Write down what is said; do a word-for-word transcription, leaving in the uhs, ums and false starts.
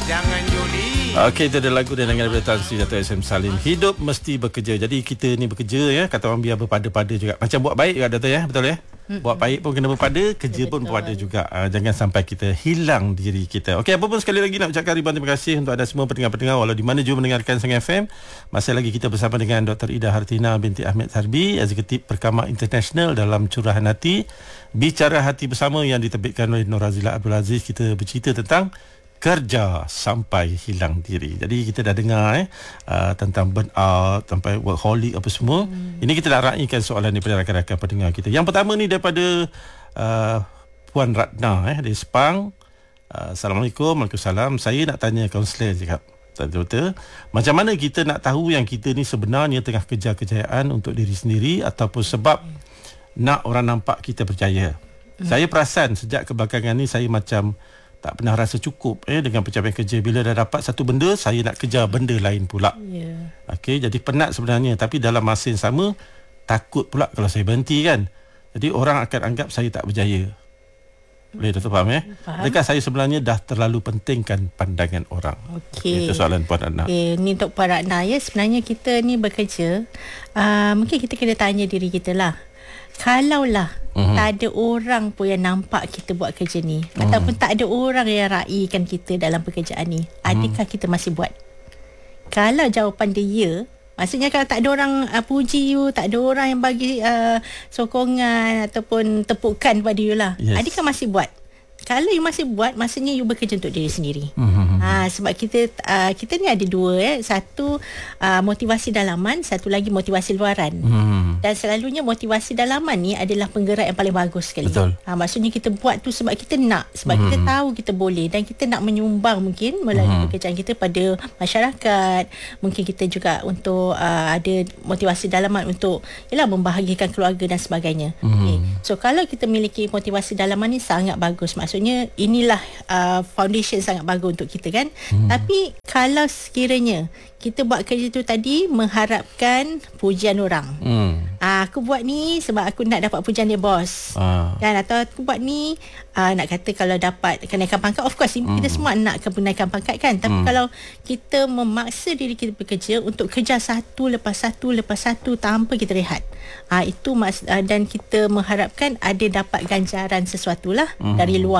jangan juli. Okey, itu ada lagu dan dengar daripada Tan Sri Dato' S M Salim. Hidup mesti bekerja. Jadi kita ni bekerja ya, kata orang biar berpada-pada juga. Macam buat baik juga Dato' ya, betul ya? Mm-hmm. Buat baik pun kena berpada, kerja ya, pun berpada juga. Uh, jangan sampai kita hilang diri kita. Okey, apa pun sekali lagi nak ucapkan ribuan terima kasih untuk anda semua pendengar-pendengar walau di mana juga mendengarkan Sangga F M. Masih lagi kita bersama dengan Doktor Ida Hartina binti Ahmed Sarbi, Eksekutif Perkama International dalam Curahan Hati. Bicara Hati Bersama yang diterbitkan oleh Nur Razila Abdul Aziz. Kita bercerita tentang kerja sampai hilang diri. Jadi kita dah dengar eh uh, tentang burnout, sampai workaholic apa semua. Hmm. Ini kita dah raikan soalan daripada rakan-rakan pendengar kita. Yang pertama ni daripada uh, Puan Ratna eh dari Sepang. Uh, Assalamualaikum. Waalaikumsalam. Saya nak tanya kaunselor cakap. Betul-betul. Macam mana kita nak tahu yang kita ni sebenarnya tengah kejar kejayaan untuk diri sendiri ataupun sebab hmm. nak orang nampak kita berjaya. Hmm. Saya perasan sejak kebelakangan ni saya macam tak pernah rasa cukup eh dengan pencapaian kerja. Bila dah dapat satu benda, saya nak kejar benda lain pula. Yeah. Okey, jadi penat sebenarnya, tapi dalam masa yang sama takut pula kalau saya berhenti kan. Jadi orang akan anggap saya tak berjaya. Boleh Dato' faham eh? Faham. Adakah saya sebenarnya dah terlalu pentingkan pandangan orang? Okey. Itu soalan Puan Ratna. Okey, ni untuk Puan Ratna ya, sebenarnya kita ni bekerja, uh, mungkin kita kena tanya diri kita lah. Kalaulah uh-huh. tak ada orang pun yang nampak kita buat kerja ni, uh-huh. ataupun tak ada orang yang raikan kita dalam pekerjaan ni, adakah uh-huh. kita masih buat? Kalau jawapan dia ya, maksudnya kalau tak ada orang uh, puji you, tak ada orang yang bagi uh, sokongan ataupun tepukan pada you lah, yes. adakah masih buat? Kalau you masih buat, maksudnya you bekerja untuk diri sendiri. Mm-hmm. Ha, sebab kita uh, kita ni ada dua eh. Satu uh, motivasi dalaman, satu lagi motivasi luaran. Mm-hmm. Dan selalunya motivasi dalaman ni adalah penggerak yang paling bagus sekali. Betul. Ha, maksudnya kita buat tu sebab kita nak, sebab mm-hmm. kita tahu kita boleh dan kita nak menyumbang mungkin melalui mm-hmm. pekerjaan kita pada masyarakat. Mungkin kita juga untuk uh, ada motivasi dalaman untuk yalah membahagikan keluarga dan sebagainya. Mm-hmm. Okay. So kalau kita miliki motivasi dalaman ni sangat bagus. Maksudnya Maksudnya inilah uh, foundation sangat bagus untuk kita kan. Hmm. Tapi kalau sekiranya kita buat kerja tu tadi mengharapkan pujian orang. Hmm. Uh, aku buat ni sebab aku nak dapat pujian dia bos. Ah. Dan atau aku buat ni uh, nak kata kalau dapat kenaikan pangkat, of course hmm. kita semua nak kenaikan pangkat kan. Tapi hmm. kalau kita memaksa diri kita bekerja untuk kejar satu lepas satu lepas satu tanpa kita rehat. Uh, itu mas, uh, dan kita mengharapkan ada dapat ganjaran sesuatu lah hmm. dari luar.